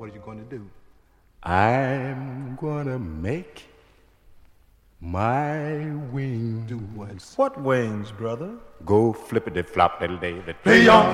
What are you going to do? I'm gonna make my wings. Do what? What wings, brother? Go flippity flop diddle day. Hey,